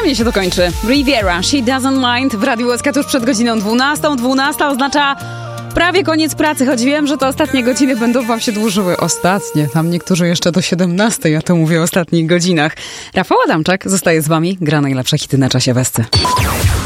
Przyjemnie się to kończy. Riviera, She Doesn't Mind w Radiu SK tuż przed godziną 12. 12 oznacza prawie koniec pracy, choć wiem, że te ostatnie godziny będą wam się dłużyły. Ostatnie, tam niektórzy jeszcze do 17, ja to mówię o ostatnich godzinach. Rafał Adamczak zostaje z wami, gra najlepsze hity na czasie w SC.